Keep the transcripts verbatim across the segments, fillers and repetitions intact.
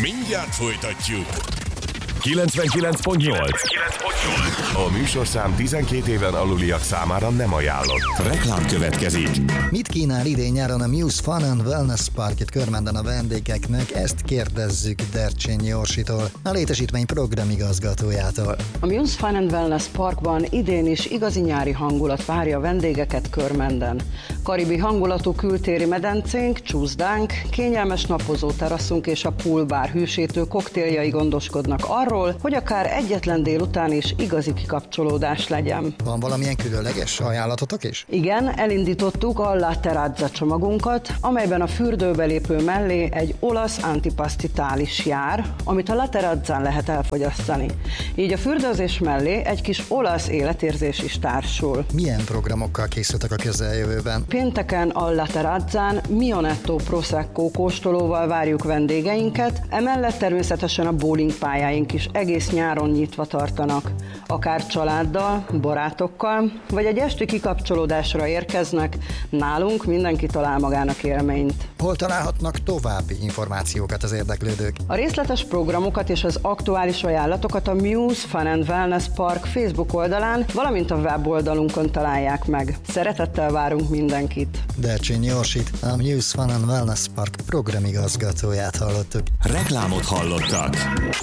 Mindjárt folytatjuk. kilencvenkilenc pont nyolc. A műsorszám tizenkét éven aluliak számára nem ajánlott. Reklám következik. Mit kínál idén-nyáron a Muse Fun and Wellness Park itt Körmenden a vendégeknek? Ezt kérdezzük Dercsényi Jorsitól, a létesítmény programigazgatójától. A Muse Fun and Wellness Parkban idén is igazi nyári hangulat várja a vendégeket Körmenden. Karibi hangulatú kültéri medencénk, csúszdánk, kényelmes napozó teraszunk és a poolbar hűsítő koktéljai gondoskodnak arról, hogy akár egyetlen délután is igazi kikapcsolódás legyen. Van valamilyen különleges ajánlatotok is? Igen, elindítottuk a La Terrazza csomagunkat, amelyben a fürdőbelépő mellé egy olasz antipasztitál is jár, amit a La Terrazzán lehet elfogyasztani. Így a fürdőzés mellé egy kis olasz életérzés is társul. Milyen programokkal készültek a közeljövőben? Pénteken a La Terrazzán Mionetto Prosecco kóstolóval várjuk vendégeinket, emellett természetesen a bowling pályáink is egész nyáron nyitva tartanak. Akár családdal, barátokkal, vagy egy esti kikapcsolódásra érkeznek, nálunk mindenki talál magának élményt. Hol találhatnak további információkat az érdeklődők? A részletes programokat és az aktuális ajánlatokat a Muse Fun and Wellness Park Facebook oldalán, valamint a weboldalunkon találják meg. Szeretettel várunk mindenkit. Dercsényi Jorsit, a Muse Fun and Wellness Park programigazgatóját hallottuk. Reklámot hallottak.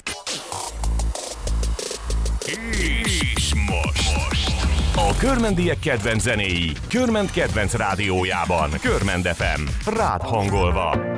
És most. A körmendiek kedvenc zenéi Körmend kedvenc rádiójában. Körmend ef em. Rád hangolva.